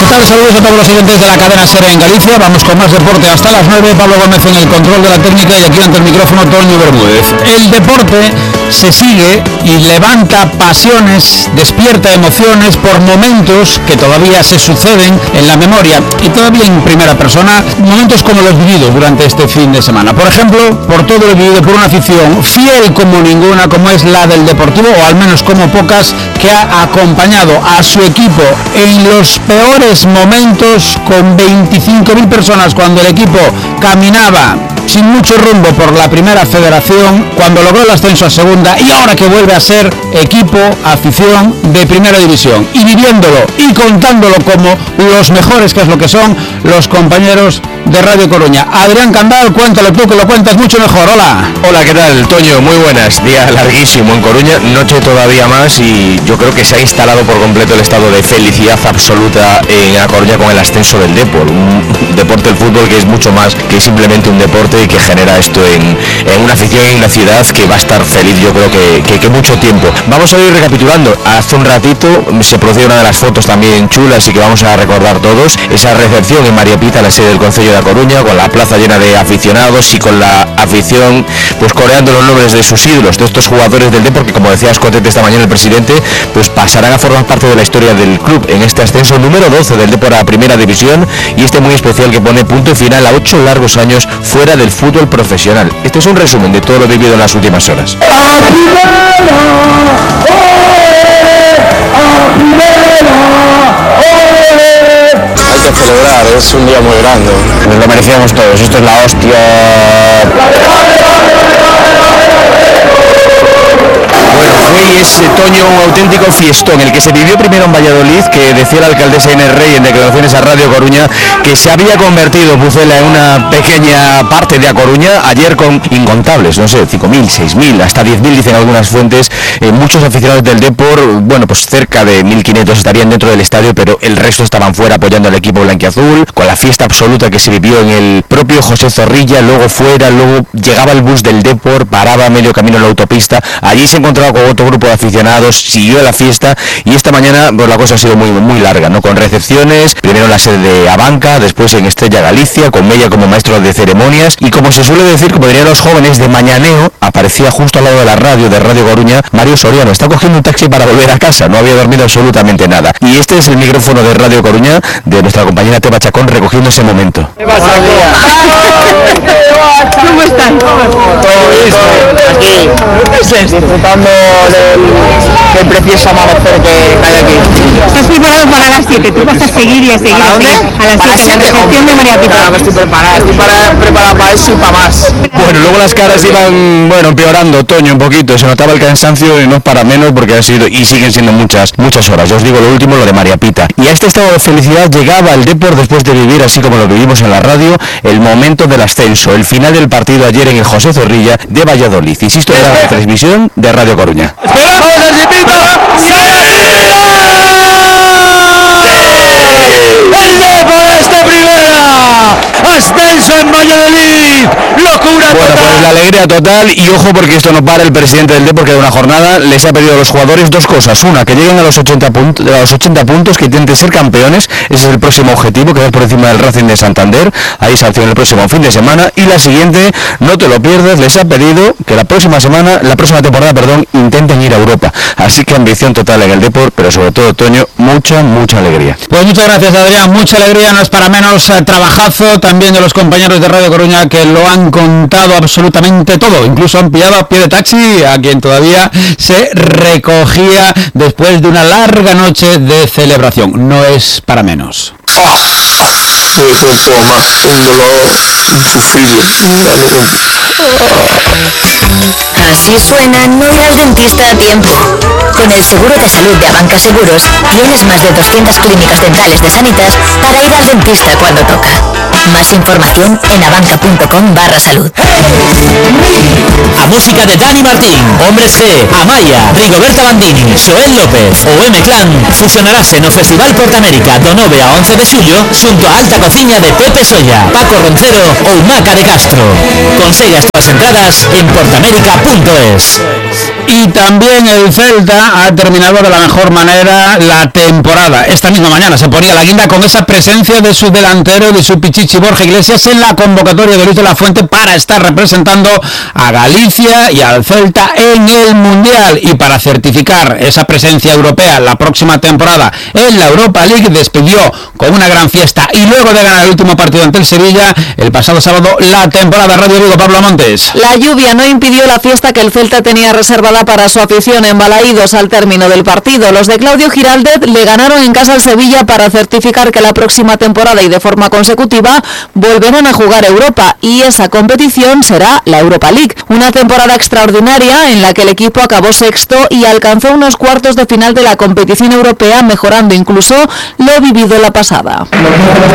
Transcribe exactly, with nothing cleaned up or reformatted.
¿Qué tal? Saludos a todos los oyentes de la cadena SER en Galicia. Vamos con más deporte hasta las nueve. Pablo Gómez en el control de la técnica y aquí ante el micrófono Toño Bermúdez. El deporte se sigue y levanta pasiones, despierta emociones por momentos que todavía se suceden en la memoria y todavía en primera persona, momentos como los vividos durante este fin de semana. Por ejemplo, por todo lo vivido por una afición fiel como ninguna, como es la del Deportivo, o al menos como pocas, que ha acompañado a su equipo en los peores momentos con veinticinco mil personas cuando el equipo caminaba sin mucho rumbo por la primera federación, cuando logró el ascenso a segunda y ahora que vuelve a ser equipo, afición de primera división, y viviéndolo y contándolo como los mejores, que es lo que son los compañeros de Radio Coruña. Adrián Candal, cuéntalo tú, que lo cuentas mucho mejor. Hola. Hola, ¿qué tal, Toño? Muy buenas. Día larguísimo en Coruña, noche todavía más, y yo creo que se ha instalado por completo el estado de felicidad absoluta en A Coruña con el ascenso del Depor, un deporte del fútbol que es mucho más que simplemente un deporte y que genera esto en, en una afición y una ciudad que va a estar feliz, yo creo que, que, que mucho tiempo. Vamos a ir recapitulando. Hace un ratito se produjo una de las fotos también chulas y que vamos a recordar todos, esa recepción en María Pita, la sede del Concello de A Coruña, con la plaza llena de aficionados y con la afición pues coreando los nombres de sus ídolos, de estos jugadores del Depor, que como decía Escotete esta mañana el presidente, pues pasarán a formar parte de la historia del club en este ascenso número doce del Depor a primera división, y este muy especial que pone punto y final a ocho largos años fuera del fútbol profesional. Este es un resumen de todo lo vivido en las últimas horas. Hay que celebrar, es un día muy grande. Nos lo merecíamos todos, esto es la hostia. Bueno, fue y es, Toño, un auténtico fiestón, el que se vivió primero en Valladolid, que decía la alcaldesa Inés Rey en declaraciones a Radio Coruña que se había convertido Pucela en una pequeña parte de A Coruña, ayer con incontables, no sé, cinco mil, seis mil, hasta diez mil dicen algunas fuentes, eh, muchos aficionados del Depor, bueno, pues cerca de mil quinientos estarían dentro del estadio, pero el resto estaban fuera apoyando al equipo blanquiazul, con la fiesta absoluta que se vivió en el propio José Zorrilla, luego fuera, luego llegaba el bus del Depor, paraba a medio camino en la autopista, allí se encontraba con otro grupo de aficionados, siguió la fiesta y esta mañana pues la cosa ha sido muy muy larga, ¿no? Con recepciones, primero en la sede de Abanca, después en Estrella Galicia, con Mella como maestro de ceremonias, y como se suele decir, como dirían los jóvenes, de mañaneo, aparecía justo al lado de la radio, de Radio Coruña, Mario Soriano. Está cogiendo un taxi para volver a casa, no había dormido absolutamente nada. Y este es el micrófono de Radio Coruña, de nuestra compañera Teba Chacón, recogiendo ese momento. ¿Cómo están? Todo listo, aquí, disfrutando del, del precioso amanecer que hay aquí. Estás preparado para las siete, tú vas a seguir y a seguir. ¿Para dónde? A las siete, la recepción de María Pita. Claro que estoy preparado, estoy para, preparado para eso y para más. Bueno, luego las caras iban, bueno, empeorando, Toño, un poquito, se notaba el cansancio y no para menos porque ha sido y siguen siendo muchas, muchas horas. Ya os digo lo último, lo de María Pita. Y a este estado de felicidad llegaba el Depor después de vivir, así como lo vivimos en la radio, el momento del ascenso, el final del partido ayer en el José Zorrilla de Valladolid. Insisto, era la transmisión de Radio Coruña. ¡El Depor esta primera! ¡Ascenso en Valladolid! ¡Locura Bueno, total! pues la alegría total, y ojo porque esto no para. El presidente del Depor, que de una jornada les ha pedido a los jugadores dos cosas. Una, que lleguen a los ochenta puntos, a los ochenta puntos, que intenten ser campeones. Ese es el próximo objetivo, quedar por encima del Racing de Santander. Ahí sanción el próximo fin de semana. Y la siguiente, no te lo pierdas, les ha pedido que la próxima semana, la próxima temporada, perdón, intenten ir a Europa. Así que ambición total en el Depor, pero sobre todo, Toño, mucha, mucha alegría. Pues muchas gracias, Adrián, mucha alegría, no es para menos, eh, trabajazo también de los compañeros de Radio Coruña, que lo han contado absolutamente todo, incluso han pillado a pie de taxi a quien todavía se recogía después de una larga noche de celebración, no es para menos. ¡Ah! Tuve tiempo más, un dolor insufrible. Así suena no ir al dentista a tiempo. Con el seguro de salud de Abanca Seguros tienes más de doscientas clínicas dentales de Sanitas para ir al dentista cuando toca. Más información en abanca.com barra salud. A música de Dani Martín, Hombres G, Amaya, Rigoberta Bandini, Xoel López o M-Clan fusionarase no Festival Portamérica do nove a once de xullo xunto a Alta Cociña de Pepe Solla, Paco Roncero ou Maca de Castro. Consegue as túas entradas en portamérica punto es. Y también el Celta ha terminado de la mejor manera la temporada. Esta misma mañana se ponía la guinda con esa presencia de su delantero, de su pichichi Borja Iglesias, en la convocatoria de Luis de la Fuente para estar representando a Galicia y al Celta en el Mundial. Y para certificar esa presencia europea la próxima temporada en la Europa League, despidió con una gran fiesta y luego de ganar el último partido ante el Sevilla el pasado sábado la temporada. Radio Vigo, Pablo Montes. La lluvia no impidió la fiesta que el Celta tenía reservada para su afición en Balaídos al término del partido. Los de Claudio Giraldez le ganaron en casa al Sevilla para certificar que la próxima temporada y de forma consecutiva volverán a jugar Europa, y esa competición será la Europa League. Una temporada extraordinaria en la que el equipo acabó sexto y alcanzó unos cuartos de final de la competición europea, mejorando incluso lo vivido la pasada.